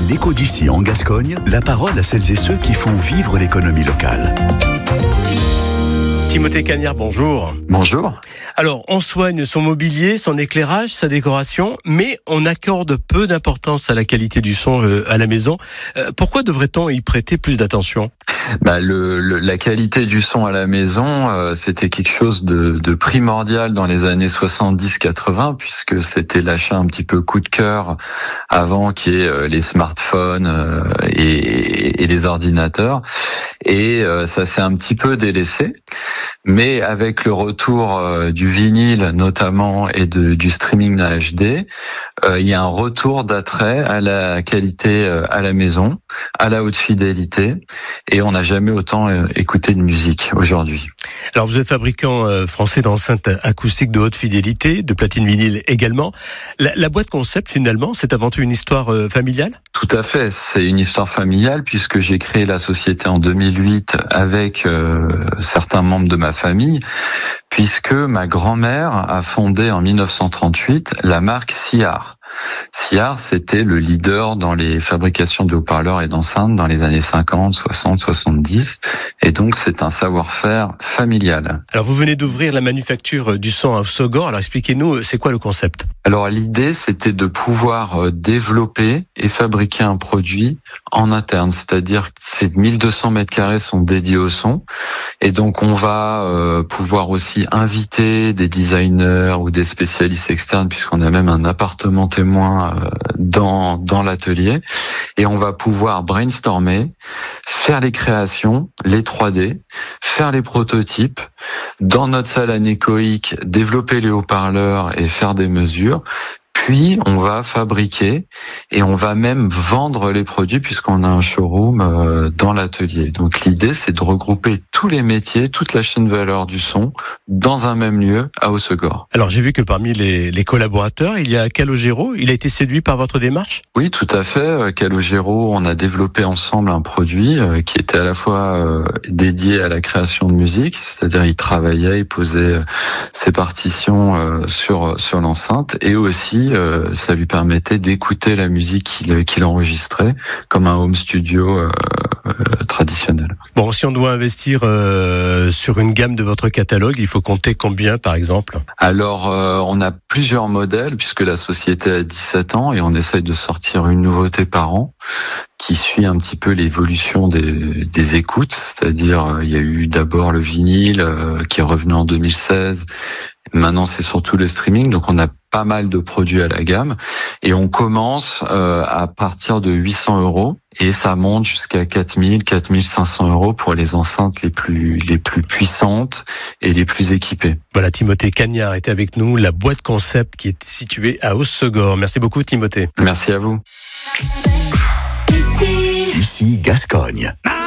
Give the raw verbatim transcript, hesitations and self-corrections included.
L'Écho d'ici en Gascogne, la parole à celles et ceux qui font vivre l'économie locale. Timothée Cagnard, bonjour. Bonjour. Alors, on soigne son mobilier, son éclairage, sa décoration, mais on accorde peu d'importance à la qualité du son euh, à la maison. Euh, pourquoi devrait-on y prêter plus d'attention ? Bah, le, le, la qualité du son à la maison, euh, c'était quelque chose de, de primordial dans les années soixante-dix quatre-vingts, puisque c'était l'achat un petit peu coup de cœur avant qu'il y ait euh, les smartphones euh, et, et les ordinateurs. Et euh, ça s'est un petit peu délaissé. Mais avec le retour euh, du vinyle notamment et de, du streaming H D, euh, il y a un retour d'attrait à la qualité euh, à la maison, à la haute fidélité, et on n'a jamais autant euh, écouté de musique aujourd'hui. Alors vous êtes fabricant euh, français d'enceintes acoustiques de haute fidélité, de platine vinyle également. La, la boîte concept finalement, c'est avant tout une histoire euh, familiale ? Tout à fait, c'est une histoire familiale puisque j'ai créé la société en deux mille huit avec euh, certains membres de ma famille, puisque ma grand-mère a fondé en mille neuf cent trente-huit la marque Siar. Siar, c'était le leader dans les fabrications de haut-parleurs et d'enceintes dans les années cinquante, soixante, soixante-dix. Et donc, c'est un savoir-faire familial. Alors, vous venez d'ouvrir la manufacture du son à Hossegor. Alors, expliquez-nous, c'est quoi le concept ? Alors, l'idée, c'était de pouvoir développer et fabriquer un produit en interne. C'est-à-dire que ces mille deux cents mètres carrés sont dédiés au son. Et donc, on va euh, pouvoir aussi inviter des designers ou des spécialistes externes, puisqu'on a même un appartement témoin dans dans l'atelier, et on va pouvoir brainstormer, faire les créations, les trois D, faire les prototypes dans notre salle anéchoïque, développer les haut-parleurs et faire des mesures. Puis, on va fabriquer et on va même vendre les produits puisqu'on a un showroom dans l'atelier. Donc, l'idée, c'est de regrouper tous les métiers, toute la chaîne de valeur du son dans un même lieu à Hossegor. Alors, j'ai vu que parmi les, les collaborateurs, il y a Calogero. Il a été séduit par votre démarche ? Oui, tout à fait. Calogero, on a développé ensemble un produit qui était à la fois dédié à la création de musique, c'est-à-dire il travaillait, il posait ses partitions sur, sur l'enceinte, et aussi Euh, ça lui permettait d'écouter la musique qu'il, qu'il enregistrait comme un home studio euh, euh, traditionnel. Bon, si on doit investir euh, sur une gamme de votre catalogue, il faut compter combien par exemple ? Alors, euh, on a plusieurs modèles puisque la société a dix-sept ans et on essaye de sortir une nouveauté par an qui suit un petit peu l'évolution des, des écoutes, c'est-à-dire euh, il y a eu d'abord le vinyle euh, qui est revenu en deux mille seize. Maintenant, c'est surtout le streaming, donc on a pas mal de produits à la gamme et on commence euh, à partir de huit cents euros et ça monte jusqu'à quatre mille, quatre mille cinq cents euros pour les enceintes les plus les plus puissantes et les plus équipées. Voilà, Timothée Cagnard était avec nous, la boîte concept qui est située à Hossegor. Merci beaucoup, Timothée. Merci à vous. Ici, Ici Gascogne.